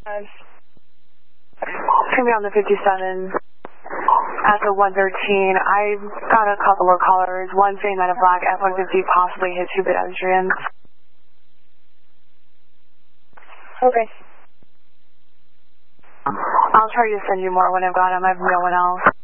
It's going to be on the 57 at the 113. I got a couple of callers, one saying that a black F-150 possibly hit 2 pedestrians. Okay. I'll try to send you more when I've got them. I have no one else.